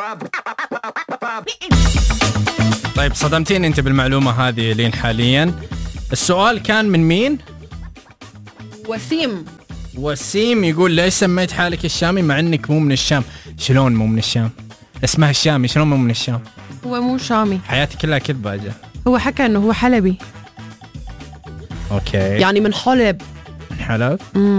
طيب صدمتين انت بالمعلومة هذه لين حاليا. السؤال كان من مين؟ وسيم يقول ليش سميت حالك الشامي مع انك مو من الشام؟ شلون مو من الشام؟ اسمها الشامي، شلون مو من الشام؟ هو مو شامي، حياتي كلها كذبة أجل. هو حكى انه هو حلبي. اوكي يعني من حلب. من حلب؟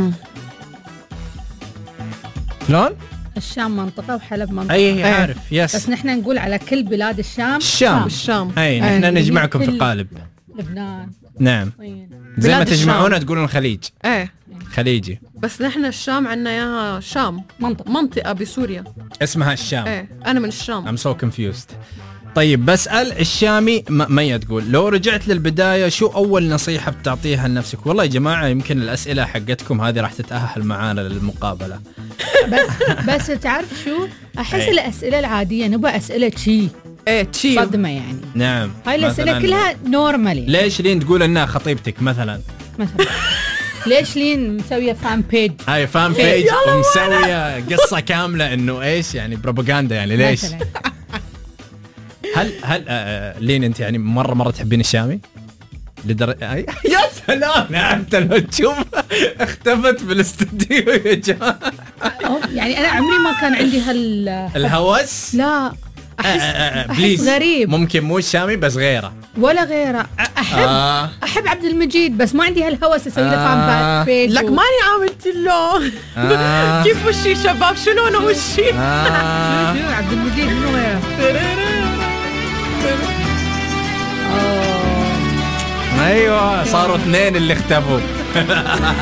شلون؟ الشام منطقة وحلب منطقة. اي عارف يس. بس نحن نقول على كل بلاد الشام. اي نحن نجمعكم في القالب. لبنان. نعم. زي ما تجمعونا تقولون الخليج. خليجي. بس نحن الشام عنا ياها شام، منطقة بسوريا اسمها الشام. انا من الشام. I'm so confused. طيب بسأل الشامي مية تقول لو رجعت للبداية شو أول نصيحة بتعطيها لنفسك؟ والله يا جماعة يمكن الأسئلة حقتكم هذه راح تتأهل معانا للمقابلة. بس تعرف شو أحس الأسئلة العادية نبغى أسئلة شي صدمة يعني. نعم هاي الأسئلة كلها نورمالي. ليش لين تقول إنها خطيبتك مثلا؟ ليش لين مسوية فان بيج؟ هاي فان بيج ومسوية قصة كاملة إنه إيش يعني بروباغندا يعني ليش؟ مثلاً. هل لين انت يعني مره تحبين الشامي يا سلام انت لو تشوف اختفت بالاستديو يا جماعه. يعني انا عمري ما كان عندي الهوس. لا احس غريب. ممكن مو الشامي بس غيره ولا غيره. احب عبد المجيد بس ما عندي هالهوس اسوي له فان بيج. لك ماني عملت له كيف وشي شباب شو لونه وشي. شو عبد المجيد منو غيره؟ ايوه صاروا اثنين اللي اختفوا.